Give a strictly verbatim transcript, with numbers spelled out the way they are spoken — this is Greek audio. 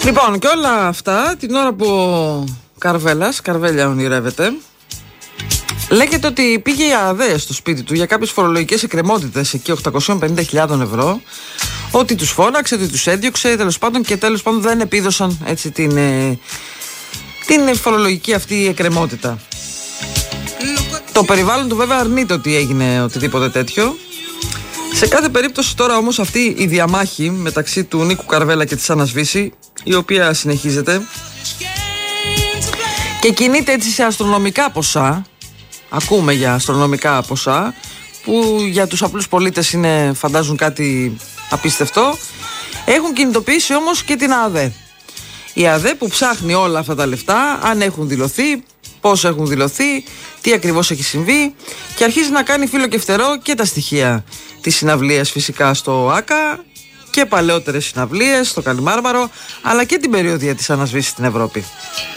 Λοιπόν, και όλα αυτά την ώρα που ο Καρβέλας, Καρβέλια ονειρεύεται, λέγεται ότι πήγε η ΑΔΕ στο σπίτι του για κάποιες φορολογικές εκκρεμότητες εκεί οκτακόσιες πενήντα χιλιάδες ευρώ, ότι τους φώναξε, ότι τους έδιωξε, τέλος πάντων, και τέλος πάντων δεν επίδωσαν έτσι την, ε, την φορολογική αυτή εκκρεμότητα. Το περιβάλλον του βέβαια αρνείται ότι έγινε οτιδήποτε τέτοιο. Σε κάθε περίπτωση τώρα όμως αυτή η διαμάχη μεταξύ του Νίκου Καρβέλα και της Άννας Βύση, η οποία συνεχίζεται και κινείται έτσι σε αστρονομικά ποσά, ακούμε για αστρονομικά ποσά που για τους απλούς πολίτες είναι, φαντάζουν κάτι απίστευτο, έχουν κινητοποιήσει όμως και την ΑΔΕ. Η ΑΔΕ που ψάχνει όλα αυτά τα λεφτά, αν έχουν δηλωθεί, πώς έχουν δηλωθεί, τι ακριβώς έχει συμβεί, και αρχίζει να κάνει φύλλο και φτερό και τα στοιχεία της συναυλίας φυσικά στο ΆΚΑ και παλαιότερες συναυλίες στο Καλιμάρμαρο, αλλά και την περιοδία της Άννας Βύσης στην Ευρώπη.